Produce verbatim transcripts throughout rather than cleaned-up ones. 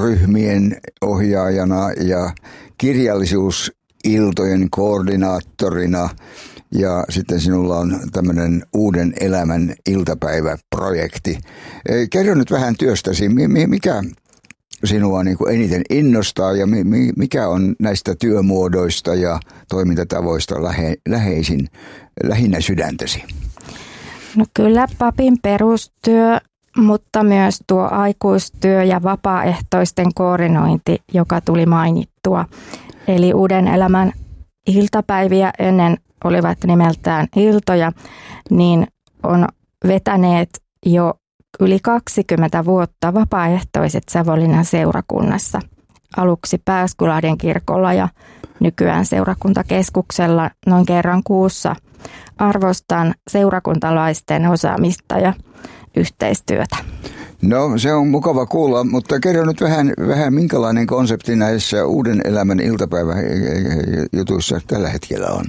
ryhmien ohjaajana ja kirjallisuusiltojen koordinaattorina. Ja sitten sinulla on tämmöinen Uuden elämän iltapäiväprojekti. Kerro nyt vähän työstäsi, mikä sinua niin kuin eniten innostaa ja mikä on näistä työmuodoista ja toimintatavoista lähe, läheisin, lähinnä sydäntäsi? No kyllä papin perustyö, mutta myös tuo aikuistyö ja vapaaehtoisten koordinointi, joka tuli mainittua. Eli Uuden elämän iltapäiviä ennen olivat nimeltään iltoja, niin on vetäneet jo yli kaksikymmentä vuotta vapaaehtoiset Savonlinnan seurakunnassa. Aluksi Pääskylahden kirkolla ja nykyään seurakuntakeskuksella noin kerran kuussa. Arvostan seurakuntalaisten osaamista ja yhteistyötä. No se on mukava kuulla, mutta kerro nyt vähän, vähän minkälainen konsepti näissä Uuden elämän iltapäiväjutuissa tällä hetkellä on?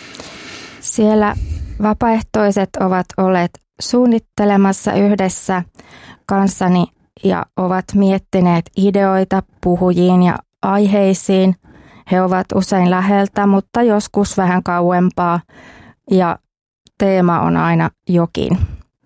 Siellä vapaaehtoiset ovat olleet suunnittelemassa yhdessä kanssani ja ovat miettineet ideoita puhujiin ja aiheisiin. He ovat usein läheltä, mutta joskus vähän kauempaa ja teema on aina jokin.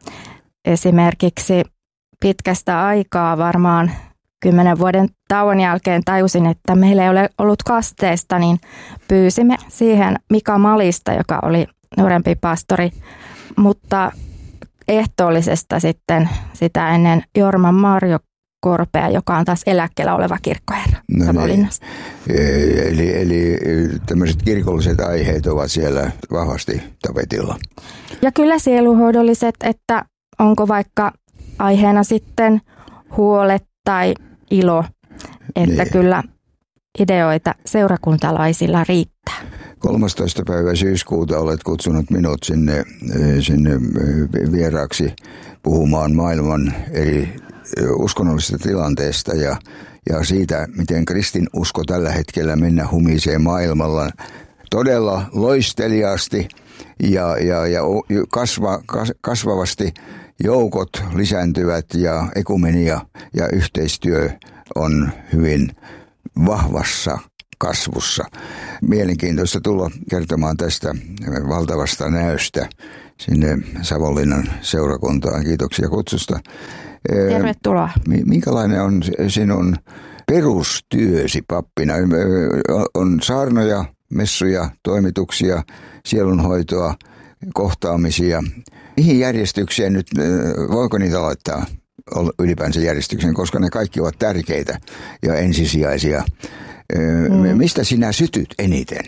Esimerkiksi pitkästä aikaa varmaan kymmenen vuoden tauon jälkeen tajusin, että meillä ei ole ollut kasteesta, niin pyysimme siihen Mika Malista, joka oli nuorempi pastori, mutta ehtoollisesta sitten sitä ennen Jorma Marjo Korpea, joka on taas eläkkeellä oleva kirkkoherra no Savonlinnassa. Niin. Eli, eli tämmöiset kirkolliset aiheet ovat siellä vahvasti tapetilla. Ja kyllä sieluhoidolliset, että onko vaikka aiheena sitten huolet tai ilo, että niin. Kyllä ideoita seurakuntalaisilla riittää. kolmastoista päivä syyskuuta olet kutsunut minut sinne, sinne vieraaksi puhumaan maailman eri uskonnollisesta tilanteesta ja, ja siitä, miten kristinusko tällä hetkellä mennä humisee maailmalla todella loisteliaasti ja, ja, ja kasva, kas, kasvavasti joukot lisääntyvät ja ekumenia ja yhteistyö on hyvin vahvassa kasvussa. Mielenkiintoista tulla kertomaan tästä valtavasta näystä sinne Savonlinnan seurakuntaan. Kiitoksia kutsusta. Tervetuloa. Minkälainen on sinun perustyösi pappina? On saarnoja, messuja, toimituksia, sielunhoitoa, kohtaamisia. Mihin järjestykseen nyt, voiko niitä laittaa ylipäänsä järjestykseen, koska ne kaikki ovat tärkeitä ja ensisijaisia. Mm. Mistä sinä sytyt eniten?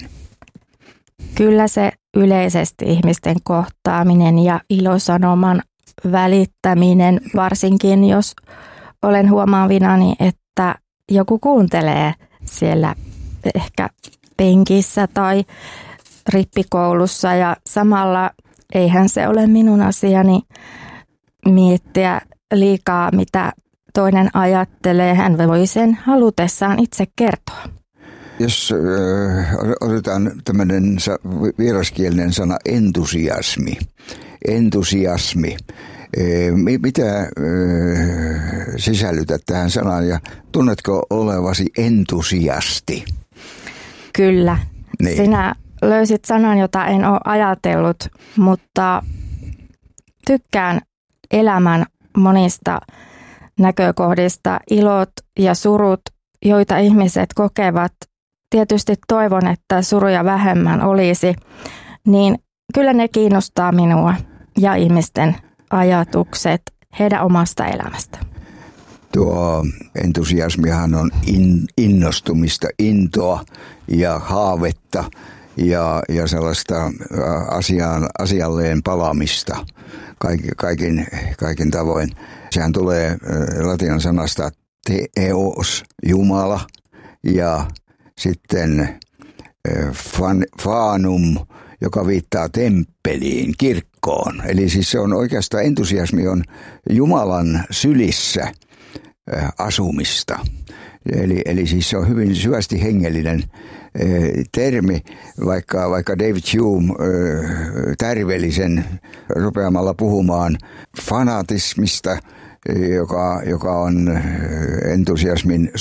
Kyllä se yleisesti ihmisten kohtaaminen ja ilosanoman välittäminen, varsinkin jos olen huomaavinani, että joku kuuntelee siellä ehkä penkissä tai rippikoulussa ja samalla eihän se ole minun asiani miettiä liikaa, mitä toinen ajattelee. Hän voi sen halutessaan itse kertoa. Jos äh, otetaan tämmöinen vieraskielinen sana entusiasmi. Entusiasmi. Äh, mitä äh, sisällytät tähän sanaan ja tunnetko olevasi entusiasti? Kyllä. Niin. Sinä löysit sanan, jota en ole ajatellut, mutta tykkään elämän monista näkökohdista, ilot ja surut, joita ihmiset kokevat. Tietysti toivon, että suruja vähemmän olisi, niin kyllä ne kiinnostaa minua ja ihmisten ajatukset heidän omasta elämästä. Tuo entusiasmihan on in, innostumista, intoa ja haavetta ja, ja sellaista asiaan, asialleen palaamista kaikin, kaikin tavoin. Sehän tulee latinan sanasta theos, Jumala, ja sitten fan, fanum, joka viittaa temppeliin, kirkkoon. Eli siis se on oikeastaan entusiasmi on Jumalan sylissä asumista. Eli, eli siis se on hyvin syvästi hengellinen termi, vaikka, vaikka David Hume tärveli sen rupeamalla puhumaan fanatismista, joka, joka on entusiasmin